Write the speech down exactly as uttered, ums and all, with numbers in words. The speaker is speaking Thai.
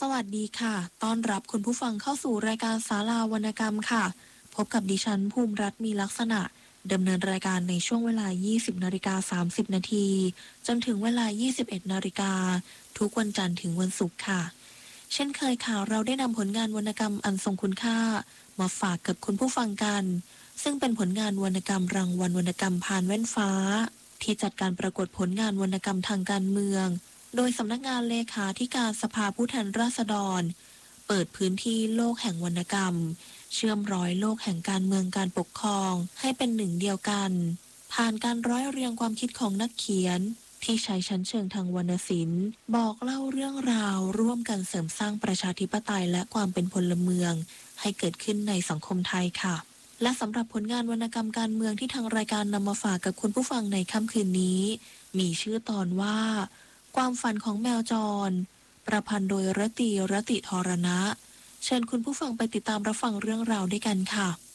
วัสดีค่ะต้อนรับคุณผู้ฟังเข้าสู่รายการศาลาวรรณกรรมค่ะพบกับดิฉันภูมิรัตน์มีลักษณะดำเนินรายการในช่วงเวลา ยี่สิบนาฬิกาสามสิบนาทีจนถึงเวลา ยี่สิบเอ็ดนาฬิกาทุกวันจันทร์ถึงวันศุกร์ค่ะเช่นเคยค่ะเราได้นำผลงานวรรณกรรมอันทรงคุณค่ามาฝากกับคุณผู้ฟังกันซึ่งเป็นผลงานวรรณกรรมรางวัลวรรณกรรมพานแว่นฟ้าที่จัดการประกวดผลงานวรรณกรรมทางการเมืองโดยสำนักงานเลขาธิการสภาผู้แทนราษฎรเปิดพื้นที่โลกแห่งวรรณกรรมเชื่อมร้อยโลกแห่งการเมืองการปกครองให้เป็นหนึ่งเดียวกันผ่านการร้อยเรียงความคิดของนักเขียนที่ใช้ชั้นเชิงทางวรรณศิลป์บอกเล่าเรื่องราวร่วมกันเสริมสร้างประชาธิปไตยและความเป็นพลเมืองให้เกิดขึ้นในสังคมไทยค่ะและสำหรับผลงานวรรณกรรมการเมืองที่ทางรายการนำมาฝากกับคุณผู้ฟังในค่ำคืนนี้มีชื่อตอนว่าความฝันของแมวจรประพันธ์โดยรติรติธรณะเชิญคุณผู้ฟังไปติดตามรับฟังเรื่องราวด้วยกันค่ะ